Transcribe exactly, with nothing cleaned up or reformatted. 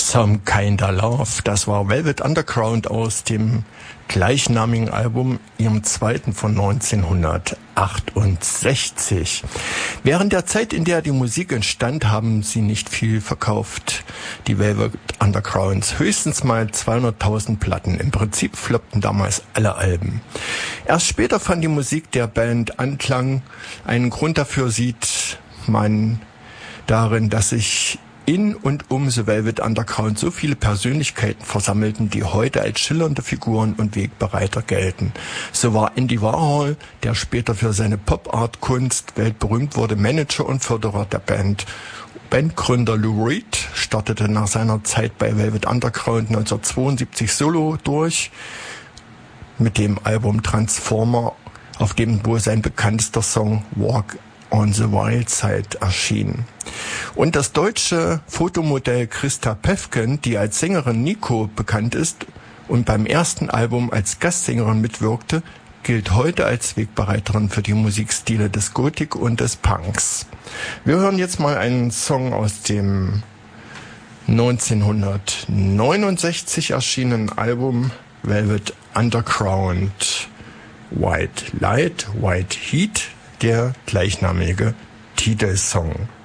Some Kinda Love, das war Velvet Underground aus dem gleichnamigen Album, ihrem zweiten von neunzehnhundertachtundsechzig. Während der Zeit, in der die Musik entstand, haben sie nicht viel verkauft, die Velvet Undergrounds. Höchstens mal zweihunderttausend Platten. Im Prinzip floppten damals alle Alben. Erst später fand die Musik der Band Anklang. Einen Grund dafür sieht man darin, dass sich in und um The Velvet Underground so viele Persönlichkeiten versammelten, die heute als schillernde Figuren und Wegbereiter gelten. So war Andy Warhol, der später für seine Pop-Art-Kunst weltberühmt wurde, Manager und Förderer der Band. Bandgründer Lou Reed startete nach seiner Zeit bei Velvet Underground neunzehnhundertzweiundsiebzig solo durch mit dem Album Transformer, auf dem wohl sein bekanntester Song Walk on the Wild Side erschien. Und das deutsche Fotomodell Christa Päffken, die als Sängerin Nico bekannt ist und beim ersten Album als Gastsängerin mitwirkte, gilt heute als Wegbereiterin für die Musikstile des Gothic und des Punks. Wir hören jetzt mal einen Song aus dem neunzehnhundertneunundsechzig erschienenen Album Velvet Underground. White Light, White Heat, der gleichnamige Titelsong.